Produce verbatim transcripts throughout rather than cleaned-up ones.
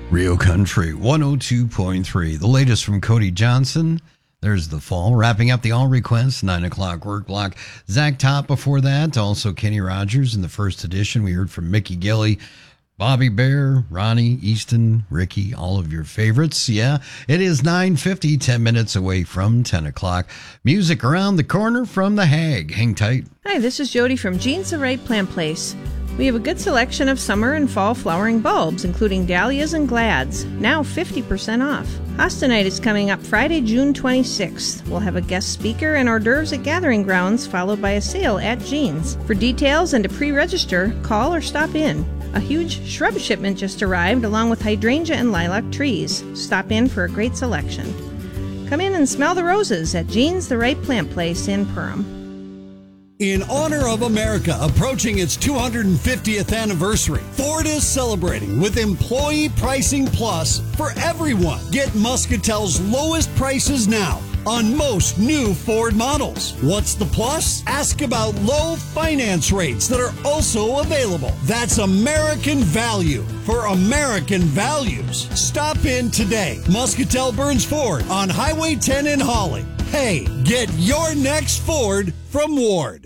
Real Country one oh two point three. The latest from Cody Johnson. There's The Fall, wrapping up the All Requests, nine o'clock work block. Zach Top before that, also Kenny Rogers in the first edition. We heard from Mickey Gilley, Bobby Bear, Ronnie, Easton, Ricky, all of your favorites. Yeah, it is nine fifty, ten minutes away from ten o'clock. Music around the corner from The Hag. Hang tight. Hi, this is Jody from Jeans the Right Plant Place. We have a good selection of summer and fall flowering bulbs, including dahlias and glads, now fifty percent off. Hosta Night is coming up Friday, June twenty-sixth. We'll have a guest speaker and hors d'oeuvres at Gathering Grounds, followed by a sale at Jeans. For details and to pre-register, call or stop in. A huge shrub shipment just arrived, along with hydrangea and lilac trees. Stop in for a great selection. Come in and smell the roses at Jeans the Right Plant Place in Perham. In honor of America approaching its two hundred fiftieth anniversary, Ford is celebrating with Employee Pricing Plus for everyone. Get Muscatel's lowest prices now on most new Ford models. What's the plus? Ask about low finance rates that are also available. That's American value for American values. Stop in today. Muscatel Burns Ford on Highway ten in Holly. Hey, get your next Ford from Ward.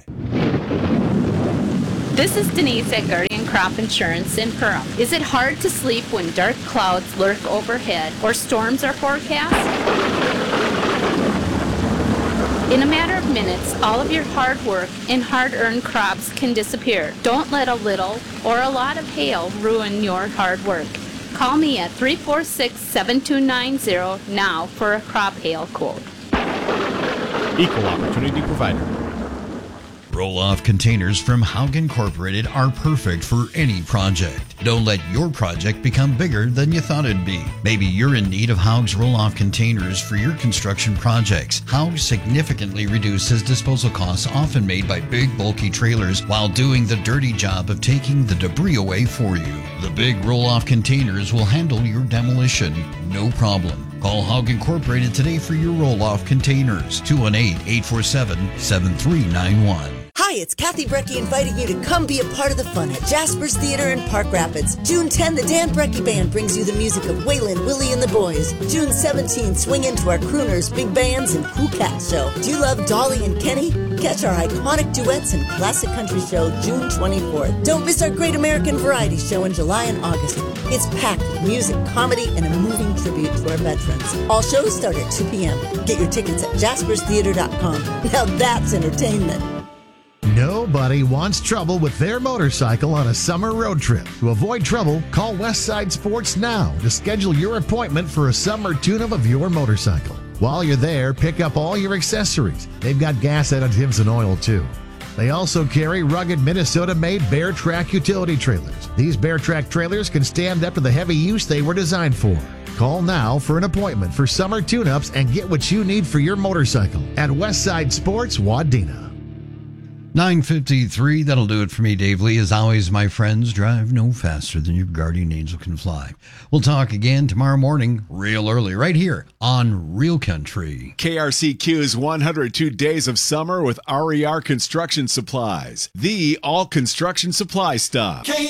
This is Denise at Guardian Crop Insurance in Perham. Is it hard to sleep when dark clouds lurk overhead or storms are forecast? In a matter of minutes, all of your hard work and hard-earned crops can disappear. Don't let a little or a lot of hail ruin your hard work. Call me at three four six, seven two nine zero now for a crop hail quote. Equal opportunity provider. Roll-off containers from Haug Incorporated are perfect for any project. Don't let your project become bigger than you thought it'd be. Maybe you're in need of Haug's roll-off containers for your construction projects. Haug significantly reduces disposal costs often made by big, bulky trailers while doing the dirty job of taking the debris away for you. The big roll-off containers will handle your demolition, no problem. Call Haug Incorporated today for your roll-off containers. two one eight, eight four seven, seven three nine one. Hi, it's Kathy Brecky inviting you to come be a part of the fun at Jasper's Theater in Park Rapids. June tenth, the Dan Brecky Band brings you the music of Waylon, Willie, and the Boys. June seventeenth, swing into our crooners, big bands, and cool cat show. Do you love Dolly and Kenny? Catch our iconic duets and classic country show June twenty-fourth. Don't miss our Great American Variety Show in July and August. It's packed with music, comedy, and a moving tribute to our veterans. All shows start at two p.m. Get your tickets at jaspers theater dot com. Now that's entertainment. Nobody wants trouble with their motorcycle on a summer road trip. To avoid trouble, call Westside Sports now to schedule your appointment for a summer tune-up of your motorcycle. While you're there, pick up all your accessories. They've got gas additives and oil too. They also carry rugged Minnesota-made Bear Track utility trailers. These Bear Track trailers can stand up to the heavy use they were designed for. Call now for an appointment for summer tune-ups and get what you need for your motorcycle at Westside Sports, Wadena. nine fifty-three, that'll do it for me, Dave Lee. As always, my friends, drive no faster than your guardian angel can fly. We'll talk again tomorrow morning, real early, right here on Real Country. K R C Q's one hundred two Days of Summer with R E R Construction Supplies, the all construction supply stop.